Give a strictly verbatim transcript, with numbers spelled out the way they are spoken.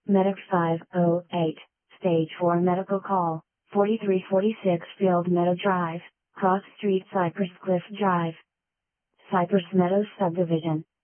Medic five oh eight, Stage four Medical Call, forty-three forty-six Field Meadow Drive, Cross Street, Cypress Cliff Drive. Cypress Meadows Subdivision.